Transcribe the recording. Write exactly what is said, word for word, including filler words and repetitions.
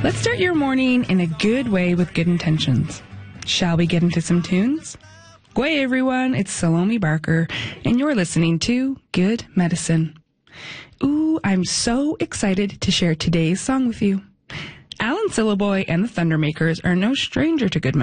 Let's start your morning in a good way with good intentions. Shall we get into some tunes? G'day everyone, it's Salome Barker, and you're listening to Good Medicine. Ooh, I'm so excited to share today's song with you. Alan Syliboy and the Thundermakers are no stranger to good medicine.